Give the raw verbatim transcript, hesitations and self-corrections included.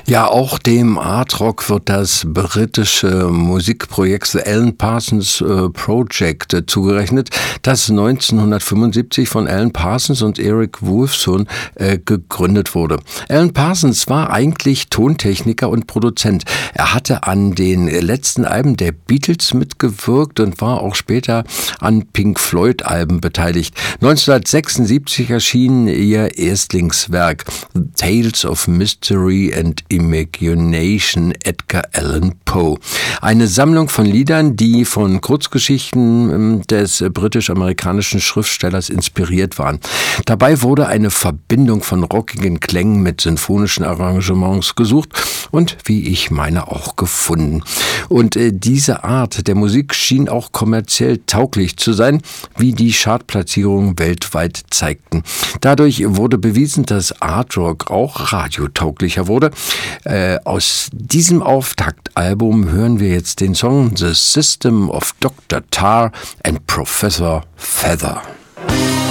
Ja, auch dem Art Rock wird das britische Musikprojekt The Alan Parsons äh, Project äh, zugerechnet, das neunzehnhundertfünfundsiebzig von Alan Parsons und Eric Woolfson äh, gegründet wurde. Alan Parsons war eigentlich Tontechniker und Produzent. Er hatte an den letzten Alben der Beatles mitgewirkt und war auch später an Pink Floyd Alben beteiligt. neunzehnhundertsechsundsiebzig erschien ihr Erstlingswerk Tales of Mystery and Imagination, Edgar Allan Poe. Eine Sammlung von Liedern, die von Kurzgeschichten des britisch-amerikanischen Schriftstellers inspiriert waren. Dabei wurde eine Verbindung von rockigen Klängen mit sinfonischen Arrangements gesucht und, wie ich meine, auch gefunden. Und äh, diese Art der Musik schien auch kommerziell tauglich zu sein, wie die Chartplatzierungen weltweit zeigten. Dadurch wurde bewiesen, dass Art Rock auch radiotauglicher wurde. Äh, aus diesem Auftaktalbum hören wir jetzt den Song The System of Doktor Tarr and Professor Feather.